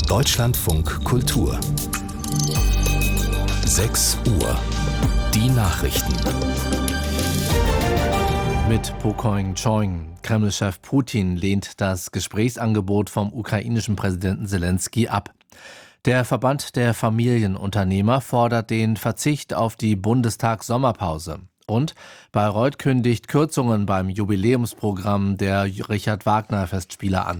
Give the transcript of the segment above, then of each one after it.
Deutschlandfunk Kultur 6 Uhr. Die Nachrichten. Mit Pokoing Choing. Kreml-Chef Putin lehnt das Gesprächsangebot vom ukrainischen Präsidenten Selenskyj ab. Der Verband der Familienunternehmer fordert den Verzicht auf die Bundestagssommerpause. Und Bayreuth kündigt Kürzungen beim Jubiläumsprogramm der Richard-Wagner-Festspiele an.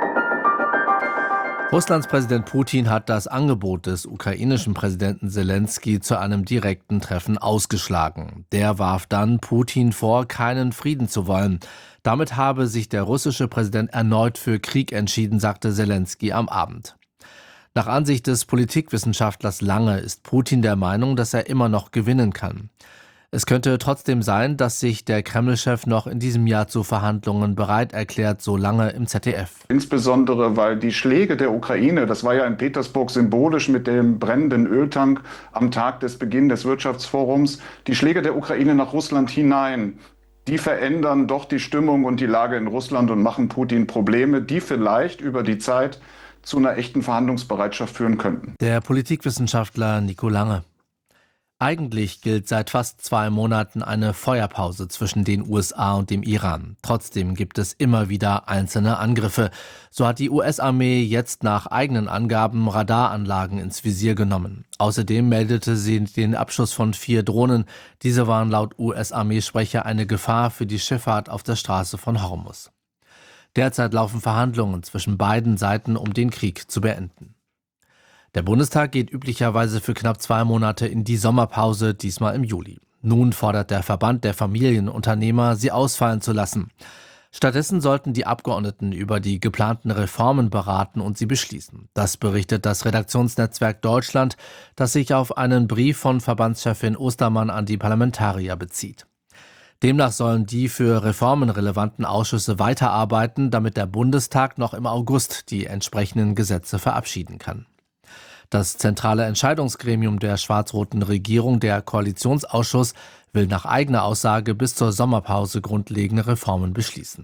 Russlands Präsident Putin hat das Angebot des ukrainischen Präsidenten Selenskyj zu einem direkten Treffen ausgeschlagen. Der warf dann Putin vor, keinen Frieden zu wollen. Damit habe sich der russische Präsident erneut für Krieg entschieden, sagte Selenskyj am Abend. Nach Ansicht des Politikwissenschaftlers Lange ist Putin der Meinung, dass er immer noch gewinnen kann. Es könnte trotzdem sein, dass sich der Kreml-Chef noch in diesem Jahr zu Verhandlungen bereit erklärt, so Lange im ZDF. Insbesondere, weil die Schläge der Ukraine, das war ja in Petersburg symbolisch mit dem brennenden Öltank am Tag des Beginns des Wirtschaftsforums, die Schläge der Ukraine nach Russland hinein, die verändern doch die Stimmung und die Lage in Russland und machen Putin Probleme, die vielleicht über die Zeit zu einer echten Verhandlungsbereitschaft führen könnten. Der Politikwissenschaftler Nico Lange. Eigentlich gilt seit fast 2 Monaten eine Feuerpause zwischen den USA und dem Iran. Trotzdem gibt es immer wieder einzelne Angriffe. So hat die US-Armee jetzt nach eigenen Angaben Radaranlagen ins Visier genommen. Außerdem meldete sie den Abschuss von 4 Drohnen. Diese waren laut US-Armeesprecher eine Gefahr für die Schifffahrt auf der Straße von Hormuz. Derzeit laufen Verhandlungen zwischen beiden Seiten, um den Krieg zu beenden. Der Bundestag geht üblicherweise für knapp 2 Monate in die Sommerpause, diesmal im Juli. Nun fordert der Verband der Familienunternehmer, sie ausfallen zu lassen. Stattdessen sollten die Abgeordneten über die geplanten Reformen beraten und sie beschließen. Das berichtet das Redaktionsnetzwerk Deutschland, das sich auf einen Brief von Verbandschefin Ostermann an die Parlamentarier bezieht. Demnach sollen die für Reformen relevanten Ausschüsse weiterarbeiten, damit der Bundestag noch im August die entsprechenden Gesetze verabschieden kann. Das zentrale Entscheidungsgremium der schwarz-roten Regierung, der Koalitionsausschuss, will nach eigener Aussage bis zur Sommerpause grundlegende Reformen beschließen.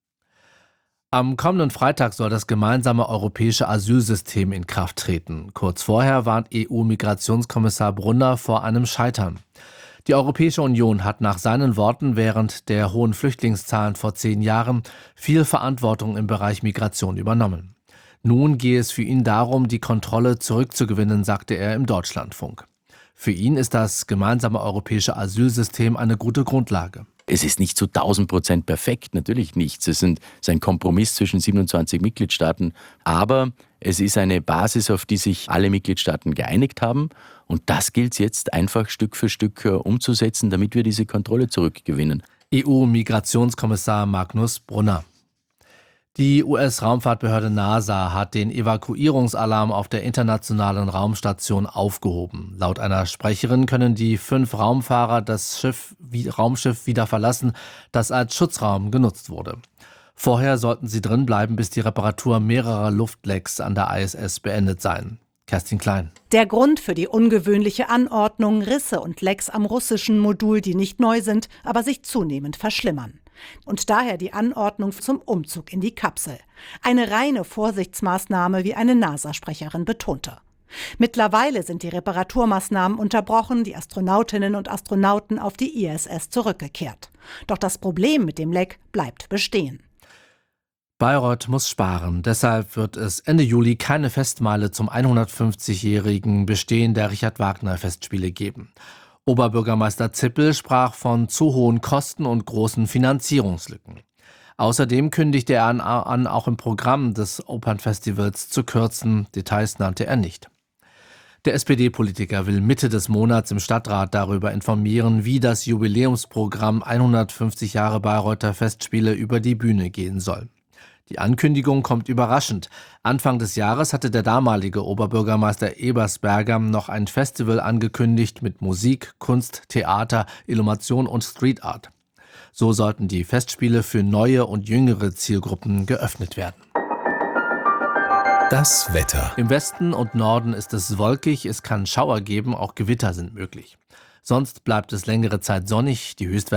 Am kommenden Freitag soll das gemeinsame europäische Asylsystem in Kraft treten. Kurz vorher warnt EU-Migrationskommissar Brunner vor einem Scheitern. Die Europäische Union hat nach seinen Worten während der hohen Flüchtlingszahlen vor 10 Jahren viel Verantwortung im Bereich Migration übernommen. Nun gehe es für ihn darum, die Kontrolle zurückzugewinnen, sagte er im Deutschlandfunk. Für ihn ist das gemeinsame europäische Asylsystem eine gute Grundlage. Es ist nicht zu 1000% perfekt, natürlich nicht. Es ist ein Kompromiss zwischen 27 Mitgliedstaaten, aber es ist eine Basis, auf die sich alle Mitgliedstaaten geeinigt haben. Und das gilt es jetzt einfach Stück für Stück umzusetzen, damit wir diese Kontrolle zurückgewinnen. EU-Migrationskommissar Magnus Brunner. Die US-Raumfahrtbehörde NASA hat den Evakuierungsalarm auf der internationalen Raumstation aufgehoben. Laut einer Sprecherin können die 5 Raumfahrer das Raumschiff wieder verlassen, das als Schutzraum genutzt wurde. Vorher sollten sie drin bleiben, bis die Reparatur mehrerer Luftlecks an der ISS beendet seien. Kerstin Klein. Der Grund für die ungewöhnliche Anordnung: Risse und Lecks am russischen Modul, die nicht neu sind, aber sich zunehmend verschlimmern. Und daher die Anordnung zum Umzug in die Kapsel. Eine reine Vorsichtsmaßnahme, wie eine NASA-Sprecherin betonte. Mittlerweile sind die Reparaturmaßnahmen unterbrochen, die Astronautinnen und Astronauten auf die ISS zurückgekehrt. Doch das Problem mit dem Leck bleibt bestehen. Bayreuth muss sparen. Deshalb wird es Ende Juli keine Festmeile zum 150-jährigen Bestehen der Richard-Wagner-Festspiele geben. Oberbürgermeister Zippel sprach von zu hohen Kosten und großen Finanzierungslücken. Außerdem kündigte er an, auch im Programm des Opernfestivals zu kürzen. Details nannte er nicht. Der SPD-Politiker will Mitte des Monats im Stadtrat darüber informieren, wie das Jubiläumsprogramm 150 Jahre Bayreuther Festspiele über die Bühne gehen soll. Die Ankündigung kommt überraschend. Anfang des Jahres hatte der damalige Oberbürgermeister Ebersberger noch ein Festival angekündigt mit Musik, Kunst, Theater, Illumation und Street Art. So sollten die Festspiele für neue und jüngere Zielgruppen geöffnet werden. Das Wetter. Im Westen und Norden ist es wolkig, es kann Schauer geben, auch Gewitter sind möglich. Sonst bleibt es längere Zeit sonnig, die Höchstwerte